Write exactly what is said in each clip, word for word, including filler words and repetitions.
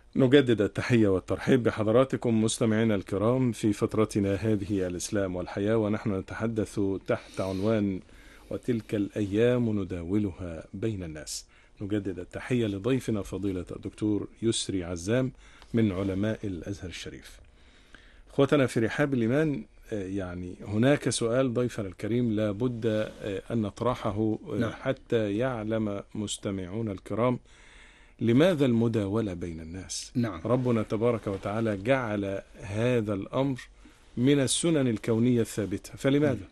نجدد التحية والترحيب بحضراتكم مستمعينا الكرام في فترتنا هذه الإسلام والحياة، ونحن نتحدث تحت عنوان وتلك الأيام نداولها بين الناس. نجدد التحية لضيفنا فضيلة الدكتور يسري عزام من علماء الأزهر الشريف. أخوتنا في رحاب الإيمان، يعني هناك سؤال ضيفنا الكريم لا بد أن نطرحه حتى يعلم مستمعون الكرام: لماذا المداولة بين الناس؟ نعم. ربنا تبارك وتعالى جعل هذا الأمر من السنن الكونية الثابتة، فلماذا؟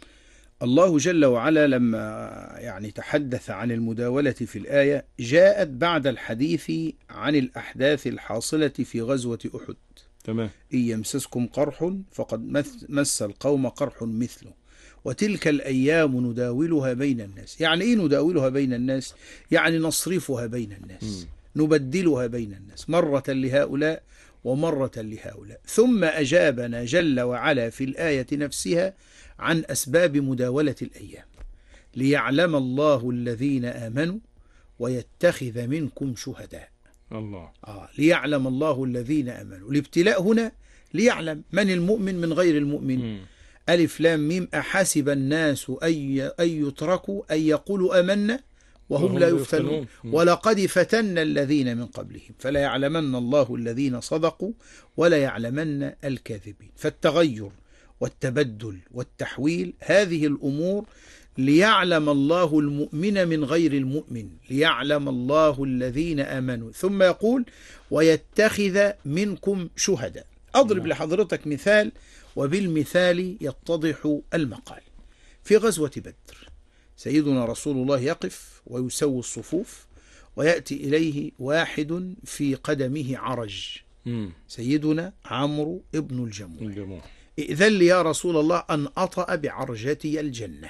الله جل وعلا لما يعني تحدث عن المداولة في الآية جاءت بعد الحديث عن الأحداث الحاصلة في غزوة أحد. تمام. إن يمسسكم قرح فقد مس القوم قرح مثله وتلك الأيام نداولها بين الناس. يعني إيه نداولها بين الناس؟ يعني نصرفها بين الناس، م. نبدلها بين الناس، مرة لهؤلاء ومرة لهؤلاء. ثم أجابنا جل وعلا في الآية نفسها عن أسباب مداولة الأيام: ليعلم الله الذين آمنوا ويتخذ منكم شهداء. الله. آه ليعلم الله الذين آمنوا. الابتلاء هنا ليعلم من المؤمن من غير المؤمن. م. ألف لام ميم. أحسب الناس أن يتركوا أن يقولوا آمنا وهم لا يفتنون ولقد فتنا الذين من قبلهم فلا يعلمن الله الذين صدقوا ولا يعلمن الكاذبين. فالتغير والتبدل والتحويل هذه الأمور ليعلم الله المؤمن من غير المؤمن، ليعلم الله الذين آمنوا. ثم يقول ويتخذ منكم شهداء. أضرب لحضرتك مثال وبالمثال يتضح المقال. في غزوة بدر سيدنا رسول الله يقف ويسوي الصفوف ويأتي إليه واحد في قدمه عرج، سيدنا عمرو ابن الجموح. إذن لي يا رسول الله أن أطأ بعرجتي الجنة.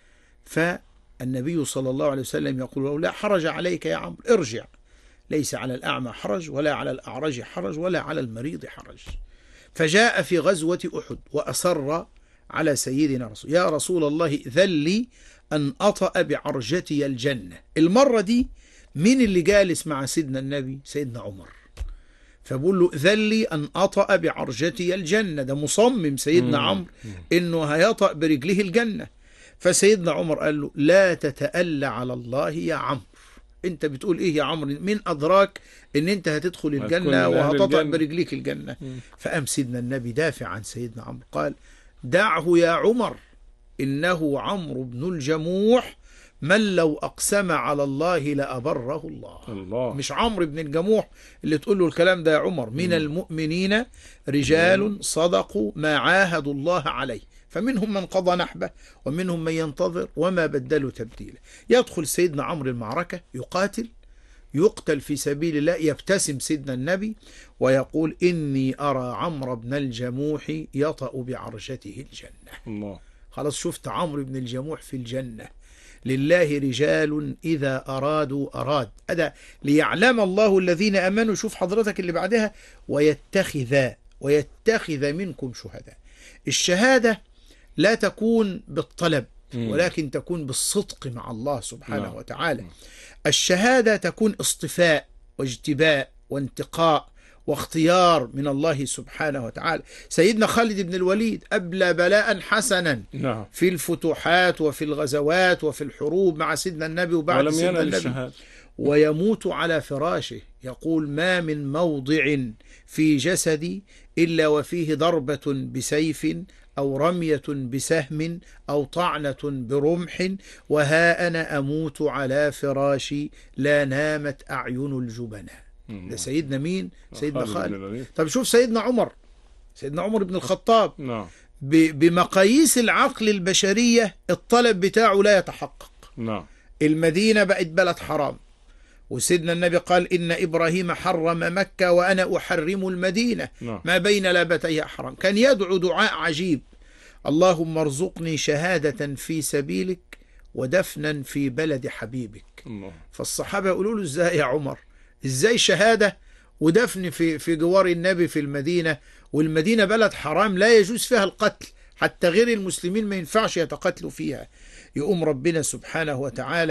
فالنبي صلى الله عليه وسلم يقول له لا حرج عليك يا عمرو، ارجع، ليس على الأعمى حرج ولا على الأعرج حرج ولا على المريض حرج. فجاء في غزوة أحد وأصر على سيدنا رسول يا رسول الله إذن لي أن أطأ بعرجتي الجنة. المرة دي مين اللي جالس مع سيدنا النبي؟ سيدنا عمر. فبقول له إذن لي أن أطأ بعرجتي الجنة. ده مصمم سيدنا عمرو إنه هيطأ برجله الجنة. فسيدنا عمر قال له لا تتألى على الله يا عمرو، انت بتقول ايه يا عمرو؟ من ادراك ان انت هتدخل الجنة وهتطأ برجليك الجنة؟ فقام سيدنا النبي دافع عن سيدنا عمرو قال دعه يا عمر انه عمرو بن الجموح من لو اقسم على الله لأبره الله. الله. مش عمرو بن الجموح اللي تقول له الكلام ده يا عمر. من المؤمنين رجال صدقوا ما عاهدوا الله عليه فمنهم من قضى نحبه ومنهم من ينتظر وما بدلوا تبديلا. يدخل سيدنا عمرو المعركة يقاتل، يقتل في سبيل الله، يبتسم سيدنا النبي ويقول إني أرى عمرو بن الجموح يطأ بعرجته الجنة. الله. خلاص شفت عمرو بن الجموح في الجنة. لله رجال إذا أرادوا أراد. هذا ليعلم الله الذين أمنوا. شوف حضرتك اللي بعدها ويتخذ ويتخذ منكم شهداء. الشهادة لا تكون بالطلب ولكن تكون بالصدق مع الله سبحانه لا. وتعالى. الشهادة تكون اصطفاء واجتباء وانتقاء واختيار من الله سبحانه وتعالى. سيدنا خالد بن الوليد أبلى بلاء حسنا لا. في الفتوحات وفي الغزوات وفي الحروب مع سيدنا النبي وبعد سيدنا النبي، ويموت على فراشه يقول ما من موضع في جسدي إلا وفيه ضربة بسيف أو رمية بسهم أو طعنة برمح وها أنا أموت على فراشي لا نامت أعين الجبناء. ده سيدنا مين؟ سيدنا خالد. طب شوف سيدنا عمر، سيدنا عمر بن الخطاب نعم. بمقاييس العقل البشرية الطلب بتاعه لا يتحقق. نعم. المدينة بقت بلد حرام وسيدنا النبي قال إن إبراهيم حرم مكة وأنا أحرم المدينة نعم. ما بين لابتيها حرام. كان يدعو دعاء عجيب اللهم ارزقني شهادة في سبيلك ودفنا في بلد حبيبك. الله. فالصحابة يقولوا له ازاي يا عمر، ازاي شهادة ودفن في في جوار النبي في المدينة، والمدينة بلد حرام لا يجوز فيها القتل، حتى غير المسلمين ما ينفعش يتقتلوا فيها. يقوم ربنا سبحانه وتعالى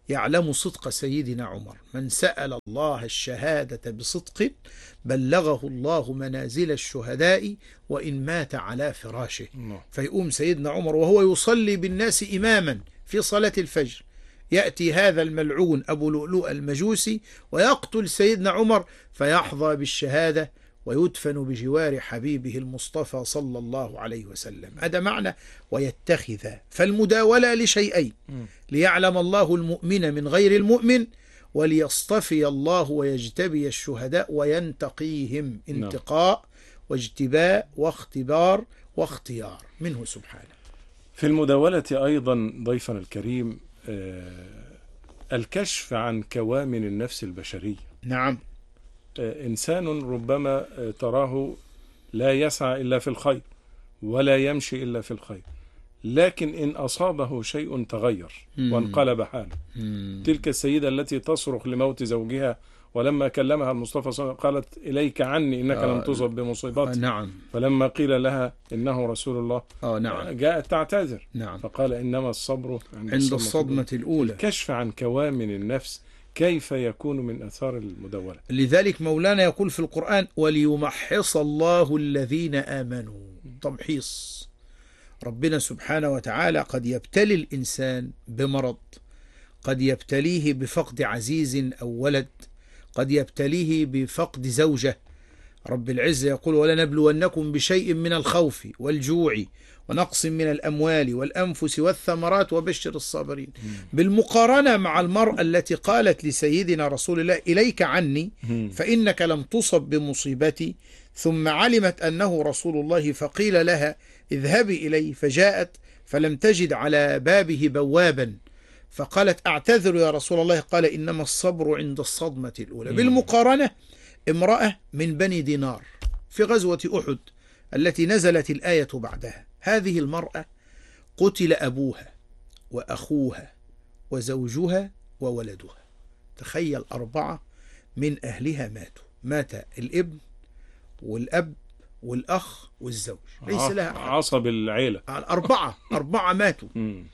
يعلم صدق سيدنا عمر: من سأل الله الشهادة بصدق بلغه الله منازل الشهداء وإن مات على فراشه. الله. فيقوم سيدنا عمر وهو يصلي بالناس إماما في صلاة الفجر، يأتي هذا الملعون أبو لؤلؤ المجوسي ويقتل سيدنا عمر فيحظى بالشهادة ويدفن بجوار حبيبه المصطفى صلى الله عليه وسلم. هذا معنى ويتخذ. فالمداولة لشيئين: ليعلم الله المؤمن من غير المؤمن، وليصطفي الله ويجتبي الشهداء وينتقيهم انتقاء واجتباء واختبار واختيار منه سبحانه. في المداولة أيضا ضيفنا الكريم الكشف عن كوامن النفس البشرية. نعم. إنسان ربما تراه لا يسعى إلا في الخير ولا يمشي إلا في الخير، لكن إن أصابه شيء تغير وانقلب حاله. تلك السيدة التي تصرخ لموت زوجها ولما كلمها المصطفى صلى الله عليه وسلم قالت: إليك عني إنك آه لم تصب بمصيبتي. آه نعم. فلما قيل لها إنه رسول الله آه نعم. جاءت تعتذر. نعم. فقال: إنما الصبر عند, عند الصدمة الأولى. الكشف عن كوامن النفس كيف يكون من أثار المداولة. لذلك مولانا يقول في القرآن: وليمحص الله الذين آمنوا. تمحيص. ربنا سبحانه وتعالى قد يبتلي الإنسان بمرض، قد يبتليه بفقد عزيز أو ولد، قد يبتليه بفقد زوجة. رب العزة يقول: ولنبلونكم بشيء من الخوف والجوع ونقص من الأموال والأنفس والثمرات وبشر الصابرين. بالمقارنة مع المرأة التي قالت لسيدنا رسول الله: إليك عني فإنك لم تصب بمصيبتي، ثم علمت أنه رسول الله فقيل لها: اذهبي إليه، فجاءت فلم تجد على بابه بوابا فقالت: أعتذر يا رسول الله. قال: إنما الصبر عند الصدمة الأولى. بالمقارنة امرأة من بني دينار في غزوة أحد التي نزلت الآية بعدها، هذه المرأة قتل أبوها وأخوها وزوجها وولدها. تخيل، أربعة من أهلها ماتوا. مات الابن والأب والأخ والزوج، ليس لها أحد. عصب العيلة. أربعة أربعة ماتوا.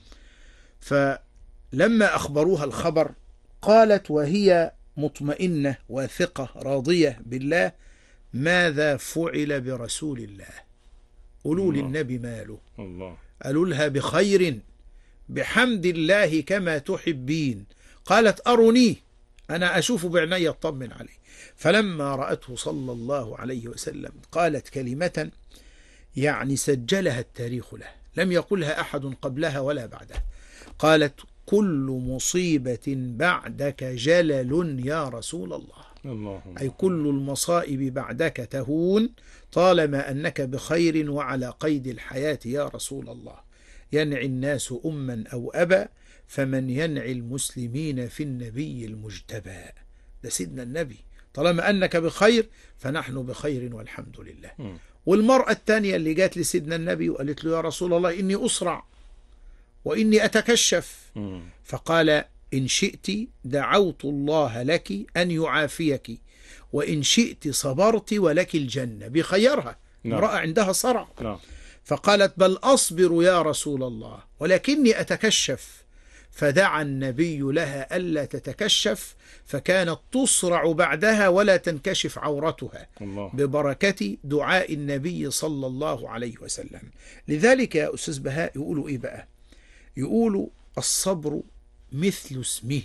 فلما أخبروها الخبر قالت وهي مطمئنة واثقة راضية بالله: ماذا فعل برسول الله؟ قولوا للنبي ماله. الله. قالوا لها: بخير بحمد الله كما تحبين. قالت: أرنيه، أنا أشوف بعناية اطمن عليه. فلما رأته صلى الله عليه وسلم قالت كلمة يعني سجلها التاريخ له، لم يقلها أحد قبلها ولا بعدها. قالت: كل مصيبة بعدك جلل يا رسول الله. الله. أي كل المصائب بعدك تهون طالما أنك بخير وعلى قيد الحياة يا رسول الله. ينعي الناس أما أو أبا، فمن ينعي المسلمين في النبي المجتبى. ده سيدنا النبي، طالما أنك بخير فنحن بخير والحمد لله. م. والمرأة الثانية اللي جات لسيدنا النبي وقالت له: يا رسول الله إني أسرع وإني أتكشف. م. فقال: إن شئت دعوت الله لك أن يعافيك، وإن شئت صبرت ولك الجنة. بخيرها. نعم. امرأة عندها صرع. نعم. فقالت: بل أصبر يا رسول الله ولكني أتكشف. فدعا النبي لها ألا تتكشف، فكانت تصرع بعدها ولا تنكشف عورتها. الله. ببركة دعاء النبي صلى الله عليه وسلم. لذلك يا أستاذ بهاء يقولوا إيه بقى؟ يقولوا: الصبر مثل اسمه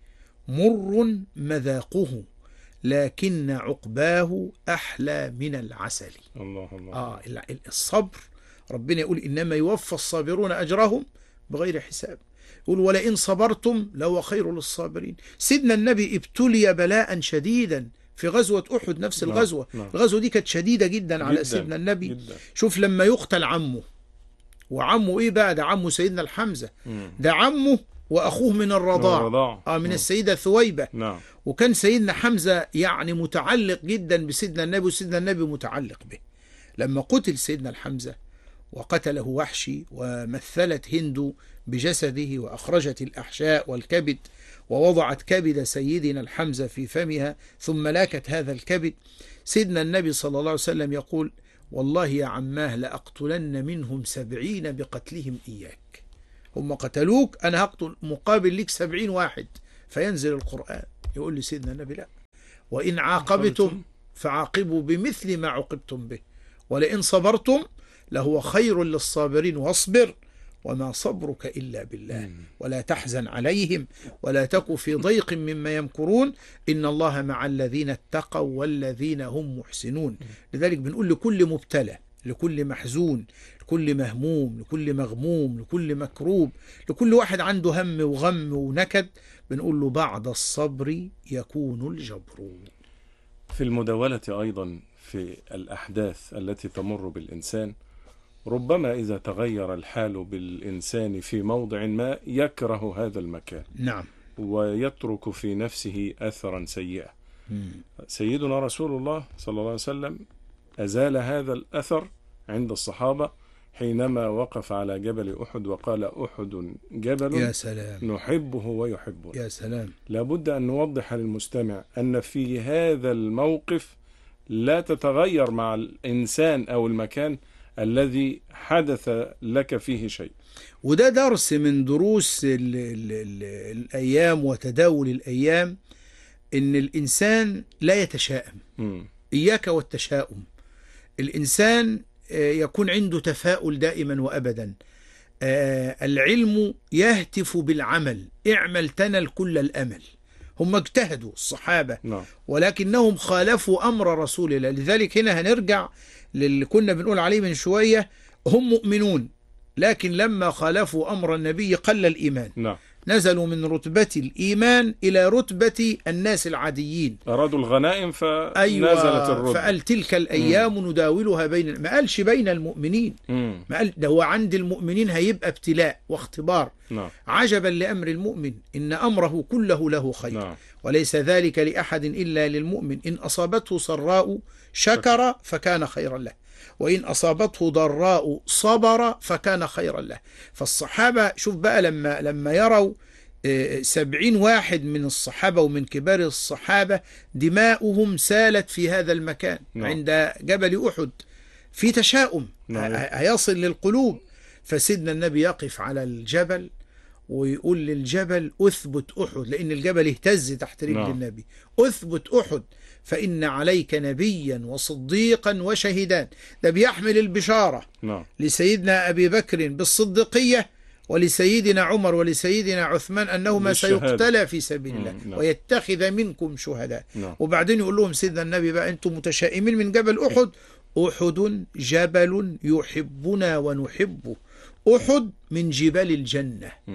مر مذاقه، لكن عقباه أحلى من العسل. الله الله. آه الصبر، ربنا يقول: إنما يوفى الصابرون أجرهم بغير حساب. يقول: ولئن صبرتم لهو خير للصابرين. سيدنا النبي ابتلي بلاء شديدا في غزوة أحد، نفس الغزوة. نعم. الغزوة دي كانت شديدة جدا, جداً على سيدنا النبي. جداً. شوف لما يقتل عمه، وعمه إيه بقى؟ ده عمه سيدنا الحمزة. مم. ده عمه وأخوه من الرضاع، آه من مم. السيدة ثويبة. نعم. وكان سيدنا حمزة يعني متعلق جدا بسيدنا النبي، وسيدنا النبي متعلق به. لما قتل سيدنا الحمزة وقتله وحشي، ومثلت هند بجسده وأخرجت الأحشاء والكبد، ووضعت كبد سيدنا الحمزة في فمها ثم لاكت هذا الكبد، سيدنا النبي صلى الله عليه وسلم يقول: والله يا عماه لأقتلن منهم سبعين بقتلهم إياك. هم قتلوك، أنا هقتل مقابل لك سبعين واحد فينزل القرآن يقول لسيدنا النبي لا، وإن عاقبتم فعاقبوا بمثل ما عوقبتم به ولئن صبرتم لهو خير للصابرين واصبر وما صبرك إلا بالله ولا تحزن عليهم ولا تك في ضيق مما يمكرون إن الله مع الذين اتقوا والذين هم محسنون. لذلك بنقول لكل مبتلى، لكل محزون، لكل مهموم، لكل مغموم، لكل مكروب، لكل واحد عنده هم وغم ونكد، بنقول له بعد الصبر يكون الجبر. في المداولة أيضا في الأحداث التي تمر بالإنسان، ربما إذا تغير الحال بالإنسان في موضع ما يكره هذا المكان، نعم، ويترك في نفسه أثرا سيئا. سيدنا رسول الله صلى الله عليه وسلم أزال هذا الأثر عند الصحابة حينما وقف على جبل أحد وقال أحد جبل يا سلام نحبه ويحبنا. يا سلام. لابد أن نوضح للمستمع أن في هذا الموقف لا تتغير مع الإنسان أو المكان الذي حدث لك فيه شيء. وده درس من دروس ال ال ال الأيام وتداول الأيام، إن الإنسان لا يتشائم. م. إياك والتشاؤم. الإنسان يكون عنده تفاؤل دائما وأبدا. العلم يهتف بالعمل، اعمل تنل كل الأمل. هم اجتهدوا الصحابة no. ولكنهم خالفوا أمر رسول الله. لذلك هنا هنرجع للي كنا بنقول عليه من شوية، هم مؤمنون لكن لما خالفوا أمر النبي قل الإيمان no. نزلوا من رتبة الإيمان إلى رتبة الناس العاديين. أرادوا الغنائم فنزلت أيوة الرتبة. فقال تلك الأيام مم. نداولها بين، ما قالش بين المؤمنين، مم. ما قال ده هو عند المؤمنين هيبقى ابتلاء واختبار. نعم. عجبا لأمر المؤمن إن أمره كله له خير. نعم. وليس ذلك لأحد إلا للمؤمن، إن أصابته سراء شكر فكان خيرا له، وإن أصابته ضراء صبر فكان خيرا له. فالصحابة شوف بقى لما لما يروا سبعين واحد من الصحابة ومن كبار الصحابة دماؤهم سالت في هذا المكان no. عند جبل أحد، في تشاؤم no. هيصل للقلوب. فسيدنا النبي يقف على الجبل ويقول للجبل أثبت أحد، لأن الجبل اهتز تحت رجل no. النبي، أثبت أحد فإن عليك نبيا وصديقا وشهيدان. ده بيحمل البشارة no. لسيدنا أبي بكر بالصديقية، ولسيدنا عمر ولسيدنا عثمان أنهما سيقتلى في سبيل الله no. ويتخذ منكم شهداء no. وبعدين يقول لهم سيدنا النبي بقى أنتم متشائمين من جبل أحد، أحد جبل يحبنا ونحبه، أحد من جبال الجنة. mm.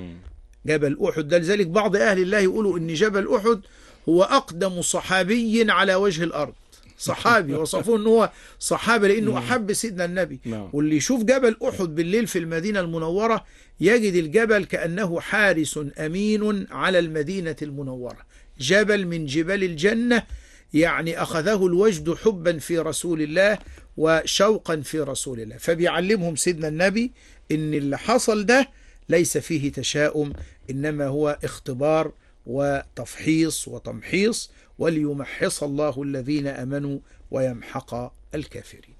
جبل أحد ده، لذلك بعض أهل الله يقولوا إن جبل أحد هو أقدم صحابي على وجه الأرض. صحابي وصفوه أنه هو صحابي لأنه أحب سيدنا النبي. واللي يشوف جبل أحد بالليل في المدينة المنورة يجد الجبل كأنه حارس أمين على المدينة المنورة، جبل من جبال الجنة، يعني أخذه الوجد حبا في رسول الله وشوقا في رسول الله. فبيعلمهم سيدنا النبي إن اللي حصل ده ليس فيه تشاؤم، إنما هو اختبار وتفحيص وتمحيص، وليمحص الله الذين آمنوا ويمحق الكافرين.